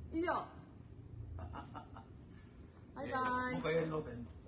以上。バイバイ。 もう一回やり直せんの。